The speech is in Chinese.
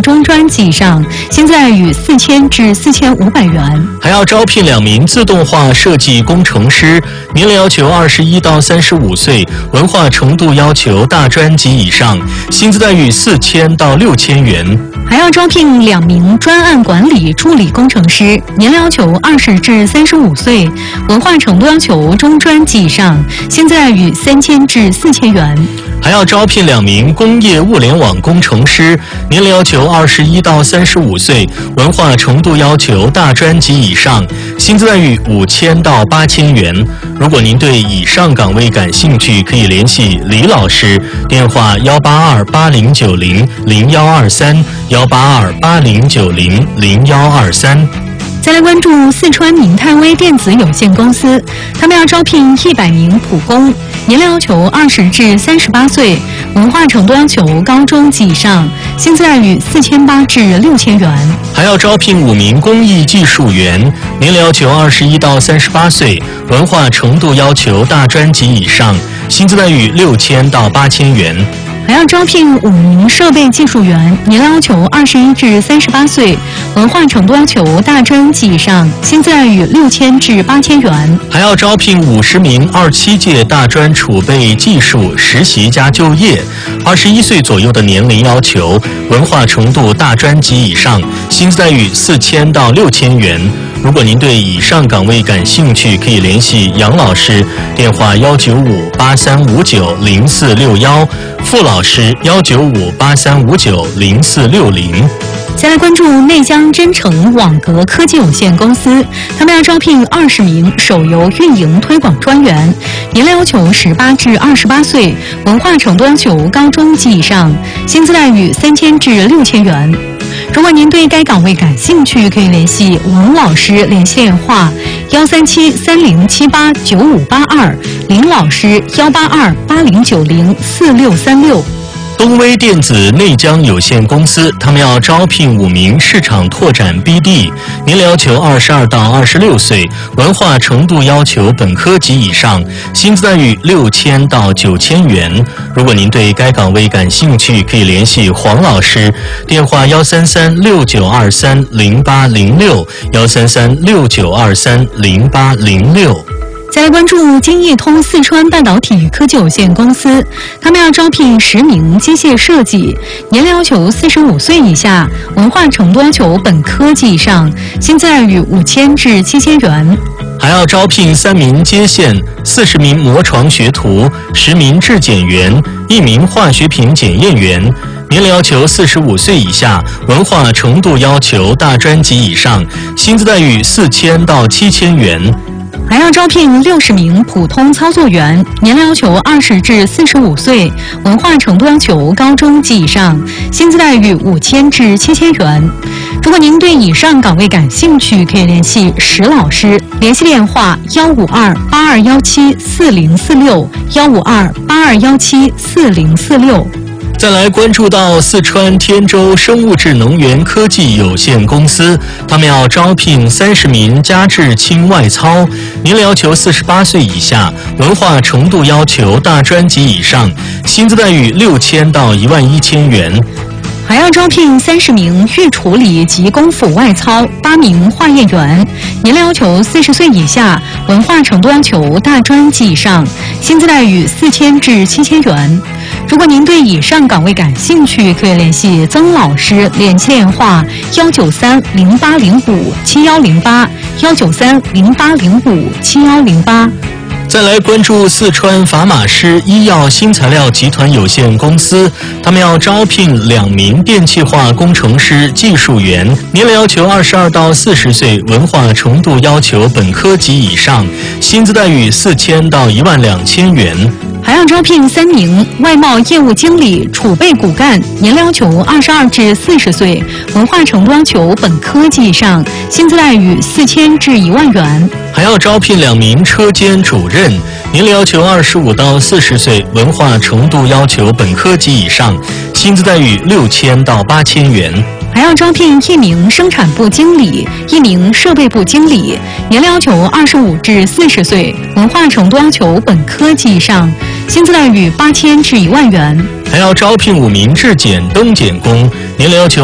中专及以上，薪资待遇4000至4500元。 还要招聘2名自动化设计工程师，年龄要求21到35岁，文化程度要求大专及以上，薪资待遇4000到6000元。 还要招聘2名专案管理助理工程师，年龄要求20至35岁，文化程度要求中专及以上，薪资待遇3000至4000元。 还要招聘2名工业物联网工程师，年龄要求21到35岁，文化程度要求大专及以上，薪资待遇5000到8000元。如果您对以上岗位感兴趣，可以联系李老师，电话18280900123，18280900123。 再来关注四川明泰微电子有限公司，他们要招聘100名普工，年龄要求20至38岁，文化程度要求高中及以上，薪资待遇4800至6000元。 还要招聘5名工艺技术员，年龄要求21到38岁，文化程度要求大专及以上，薪资待遇6000到8000元。 还要招聘5名设备技术员，年龄要求21至38岁，文化程度要求大专及以上，薪资待遇6000至8000元。 还要招聘50名27届大专储备技术实习加就业，21岁左右的年龄要求，文化程度大专及以上，薪资待遇4000到6000元。如果您对以上岗位感兴趣，可以联系杨老师，电话19583590461，傅老师19583590460。 再来关注内江真诚网格科技有限公司，他们要招聘20名手游运营推广专员，年龄要求18至28岁，文化程度要求高中及以上，薪资待遇3000至6000元。如果您对该岗位感兴趣，可以联系王老师，联系电话13730789582，林老师18280904636。 东微电子内江有限公司，他们要招聘5名市场拓展 BD， 年龄要求22到26岁，文化程度要求本科及以上，薪资待遇6000到9000元。如果您对该岗位感兴趣，可以联系黄老师，电话13369230806，13369230806。 再来关注金益通四川半导体科技有限公司，他们要招聘10名机械设计，年龄要求45岁以下，文化程度要求本科及以上，薪资待遇5000至7000元。 还要招聘3名接线、40名磨床学徒、10名质检员、1名化学品检验员，年龄要求45岁以下，文化程度要求大专及以上，薪资待遇4000到7000元。 还要招聘60名普通操作员，年龄要求20至45岁，文化程度要求高中及以上，薪资待遇5000至7000元。如果您对以上岗位感兴趣，可以联系石老师，联系电话15282174046，15282174046。 再来关注到四川天舟生物质能源科技有限公司，他们要招聘30名家制轻外操，年龄要求48岁以下，文化程度要求大专及以上，薪资待遇6000到11000元。 还要招聘30名预处理及功夫外操，8名化验员，年龄要求40岁以下，文化程度要求大专及以上，薪资待遇4000至7000元。如果您对以上岗位感兴趣，可以联系曾老师，联系电话19308057108，19308057108。 再来关注四川法马师医药新材料集团有限公司，他们要招聘2名电气化工程师技术员，年龄要求22到40岁，文化程度要求本科及以上，薪资待遇4000到12000元。 还要招聘3名外贸业务经理储备骨干，年龄要求22至40岁，文化程度要求本科及以上，薪资待遇4000至10000元。 还要招聘2名车间主任，年龄要求25到40岁，文化程度要求本科及以上，薪资待遇6000到8000元。 还要招聘1名生产部经理、1名设备部经理，年龄要求25至40岁，文化程度要求本科及以上，薪资待遇8000至10000元。 还要招聘5名质检灯检工，年龄要求